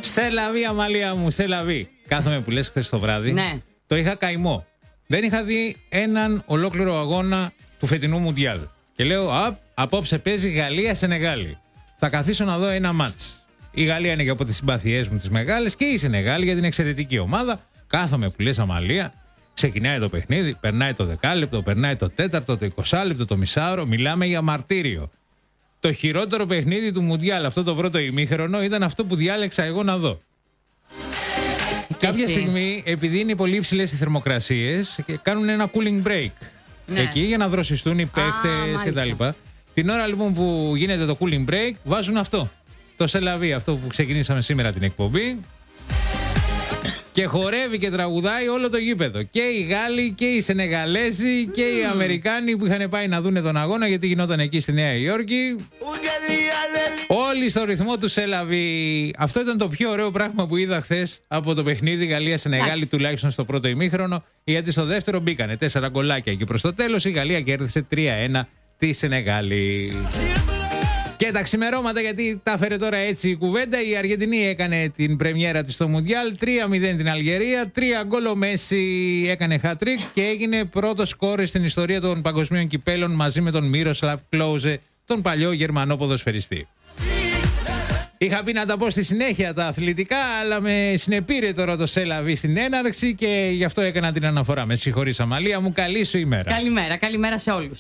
Σελαβή, Αμαλία μου, σελαβή. Κάθομαι που λες χθες το βράδυ. Ναι. Το είχα καημό. Δεν είχα δει έναν ολόκληρο αγώνα του φετινού Μουντιάλ. Και λέω, απόψε παίζει Γαλλία-Σενεγάλη. Θα καθίσω να δω ένα μάτς. Η Γαλλία είναι και από τις συμπάθειές μου τις μεγάλες και η Σενεγάλη για την εξαιρετική ομάδα. Κάθομαι που λες, Αμαλία. Ξεκινάει το παιχνίδι, περνάει το 10 περνάει το 4 το 20 το μισάωρο. Μιλάμε για μαρτύριο. Το χειρότερο παιχνίδι του Μουντιάλ αυτό το πρώτο ημίχρονο ήταν αυτό που διάλεξα εγώ να δω. Κάποια στιγμή, επειδή είναι πολύ υψηλές οι θερμοκρασίες, κάνουν ένα cooling break. Ναι. Εκεί για να δροσιστούν οι παίκτες κτλ. Την ώρα λοιπόν που γίνεται το cooling break, βάζουν αυτό. Το σελαβί, αυτό που ξεκινήσαμε σήμερα την εκπομπή. Και χορεύει και τραγουδάει όλο το γήπεδο. Και οι Γάλλοι και οι Σενεγαλέζοι και οι Αμερικάνοι που είχαν πάει να δούνε τον αγώνα, γιατί γινόταν εκεί στη Νέα Υόρκη. Όλοι στο ρυθμό του σελαβί. Αυτό ήταν το πιο ωραίο πράγμα που είδα χθες από το παιχνίδι Γαλλία-Σενεγάλη, τουλάχιστον στο πρώτο ημίχρονο. Γιατί στο δεύτερο μπήκανε 4 γκολάκια και προς το τέλος η Γαλλία κέρδισε 3-1 τη Σενεγάλη. Και τα ξημερώματα, γιατί τα έφερε τώρα έτσι η κουβέντα, η Αργεντινή έκανε την πρεμιέρα της στο Μουντιάλ, 3-0 την Αλγερία, 3 γκολ ο Μέση έκανε hat-trick και έγινε πρώτο σκόρερ στην ιστορία των παγκοσμίων κυπέλων μαζί με τον Μίροσλαβ Κλόουζε, τον παλιό Γερμανό ποδοσφαιριστή. Είχα πει να τα πω στη συνέχεια τα αθλητικά, αλλά με συνεπήρε τώρα το σέλαβι στην έναρξη και γι' αυτό έκανα την αναφορά. Με συγχωρείς, Αμαλία μου, καλή σου ημέρα. Καλημέρα σε όλους.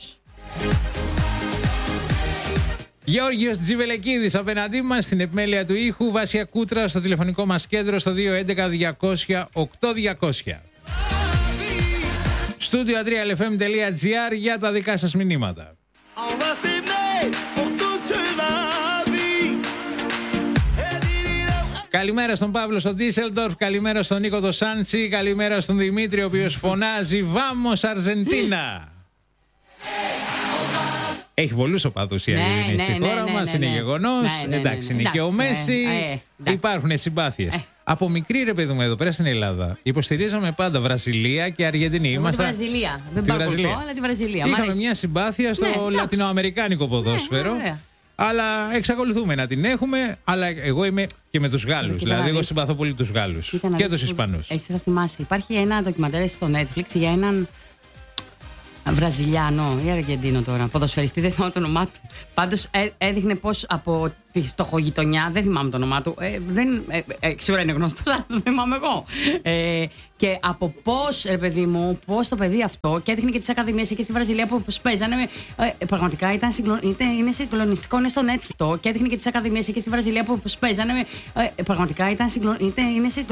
Γιώργος Τζιβελεκίδης απέναντί μας στην επιμέλεια του ήχου, Βάσια Κούτρα στο τηλεφωνικό μας κέντρο στο 211-200-8200. Studio3lfm.gr για τα δικά σας μηνύματα. Καλημέρα στον Παύλο στο Ντίσελντορφ, καλημέρα στον Νίκο το Σάντσι, καλημέρα στον Δημήτρη ο οποίος φωνάζει «Βάμος Αρζεντίνα». Έχει πολλούς οπαδούς η Αργεντινή στη χώρα μας, είναι γεγονός. Εντάξει, είναι και ο Μέση. Υπάρχουν συμπάθειες. Από μικρή, ρε παιδί μου, εδώ πέρα στην Ελλάδα υποστηρίζαμε πάντα Βραζιλία και Αργεντινή. Τη Βραζιλία. Δεν πάω αλλά τη Βραζιλία. Είχαμε μια συμπάθεια στο λατινοαμερικάνικο ποδόσφαιρο. Αλλά εξακολουθούμε να την έχουμε. Αλλά εγώ είμαι και με τους Γάλλους. Δηλαδή, εγώ συμπαθώ πολύ τους Γάλλους και τους Ισπανούς. Εσύ θα θυμάσαι, υπάρχει ένα ντοκιμαντέρ στο Netflix για έναν Βραζιλιάνο ή Αργεντίνο τώρα, ποδοσφαιριστή, δεν θυμάμαι το όνομά του. Πάντως έδειχνε πως από τη στοχογειτονιά, δεν θυμάμαι το όνομά του, σίγουρα είναι γνωστός, αλλά δεν θυμάμαι εγώ. Και από πώς, παιδί μου, πώς το παιδί αυτό, και έδειχνε και τις ακαδημίες εκεί στη Βραζιλία που παίζανε. Πραγματικά είναι συγκλονιστικό, είναι στο Netflix. Και έδειχνε και τις ακαδημίες εκεί στη Βραζιλία που παίζανε. Πραγματικά είναι συγκλονιστικό.